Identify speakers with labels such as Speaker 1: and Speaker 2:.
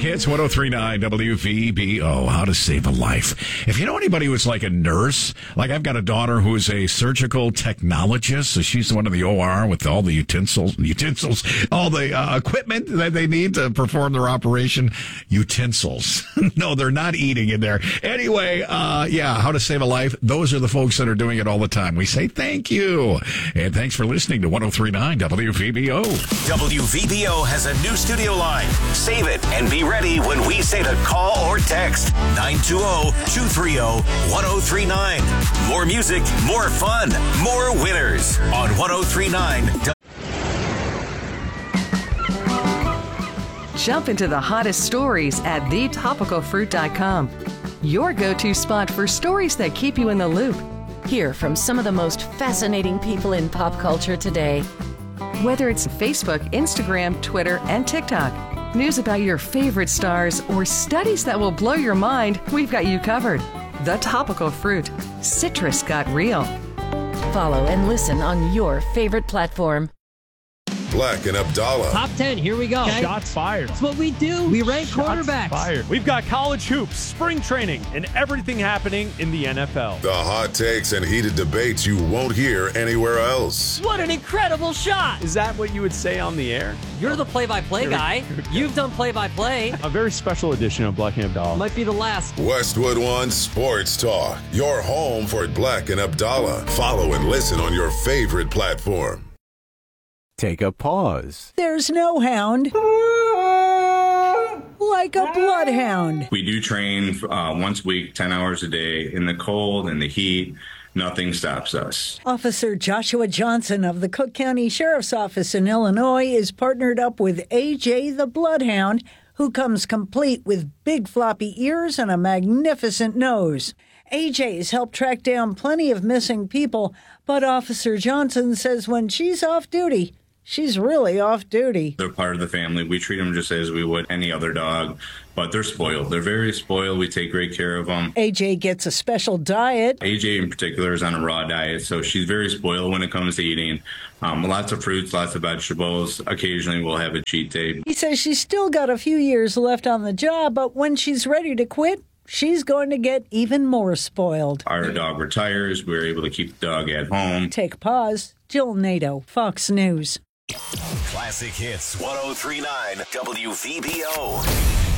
Speaker 1: Hits 103.9 WVBO. How to save a life. If you know anybody who's like a nurse, like I've got a daughter who's a surgical technologist, so she's the one in the OR with all the utensils, all the equipment that they need to perform their operation. Utensils. No, they're not eating in there. Anyway, how to save a life. Those are the folks that are doing it all the time. We say thank you. And thanks for listening to 103.9 WVBO.
Speaker 2: WVBO has a new studio line. Save it and be ready when we say to call or text 920-230-1039. More music, more fun, more winners on 1039.
Speaker 3: Jump into the hottest stories at thetopicalfruit.com. Your go-to spot for stories that keep you in the loop.
Speaker 4: Hear from some of the most fascinating people in pop culture today.
Speaker 3: Whether it's Facebook, Instagram, Twitter, and TikTok, news about your favorite stars, or studies that will blow your mind, we've got you covered. The Topical Fruit. Citrus got real.
Speaker 4: Follow and listen on your favorite platform.
Speaker 5: Black and Abdallah.
Speaker 6: Top 10, here we go.
Speaker 7: Okay. Shots fired.
Speaker 6: That's what we do. We rank quarterbacks.
Speaker 7: Fired. We've got college hoops, spring training, and everything happening in the NFL.
Speaker 5: The hot takes and heated debates you won't hear anywhere else.
Speaker 6: What an incredible shot.
Speaker 7: Is that what you would say on the air?
Speaker 6: You're the play-by-play guy. You've done play-by-play.
Speaker 7: A very special edition of Black and Abdallah.
Speaker 6: Might be the last.
Speaker 5: Westwood One Sports Talk. Your home for Black and Abdallah. Follow and listen on your favorite platform.
Speaker 8: Take a pause.
Speaker 9: There's no hound like a bloodhound.
Speaker 10: We do train once a week, 10 hours a day, in the cold, in the heat. Nothing stops us.
Speaker 9: Officer Joshua Johnson of the Cook County Sheriff's Office in Illinois is partnered up with AJ the Bloodhound, who comes complete with big floppy ears and a magnificent nose. AJ's helped track down plenty of missing people, but Officer Johnson says when she's off duty, she's really off duty.
Speaker 10: They're part of the family. We treat them just as we would any other dog, but they're spoiled. They're very spoiled. We take great care of them.
Speaker 9: AJ gets a special diet.
Speaker 10: AJ in particular is on a raw diet, so she's very spoiled when it comes to eating. Lots of fruits, lots of vegetables. Occasionally we'll have a cheat day.
Speaker 9: He says she's still got a few years left on the job, but when she's ready to quit, she's going to get even more spoiled.
Speaker 10: Our dog retires. We're able to keep the dog at home.
Speaker 9: Take a pause. Jill Nato, Fox News.
Speaker 2: Classic Hits 1039 WVBO.